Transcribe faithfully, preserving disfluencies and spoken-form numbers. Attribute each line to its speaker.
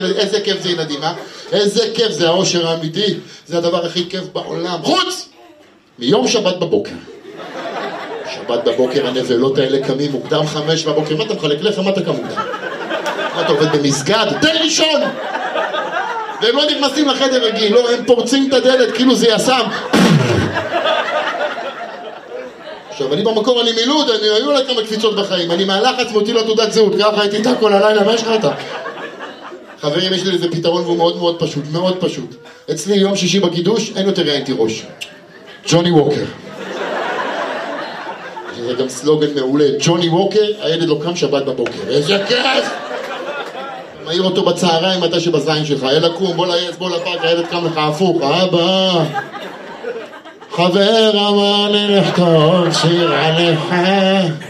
Speaker 1: איזה כיף זה ילדים, אה? איזה כיף זה האושר האמיתי. זה הדבר הכי כיף בעולם. חוץ מיום שבת בבוקר. שבת בבוקר הנבלות האלה קמים מוקדם חמש בבוקר. מה אתה מחלק לחם? מה אתה קם מוקדם? מה אתה עובד במסגד? תן לישון! והם לא נכנסים לחדר רגיל, לא, הם פורצים את הדלת כאילו זה יסם. עכשיו, אני במקור, אני מילוד, אני היו לה כמה קפיצות בחיים. אני מהלחץ מוציא לו תעודת זהות, ככה הייתי איתה כל הלילה, מה יש לך איתה? חברים, יש לי איזה פתרון והוא מאוד מאוד פשוט, מאוד פשוט. אצלי יום שישי בקידוש, אין יותר ראיינתי ראש. ג'וני ווקר. זה גם סלוגן מעולה. ג'וני ווקר, הילד לא קם שבת בבוקר. איזה כיף! מעיר אותו בצהריים, מתי שבזין שלך. אלה קום, בוא לעץ, בוא לפארק, הילד קם לך הפוך. אבא! חבר אמר לי לכתוב שיר עליך.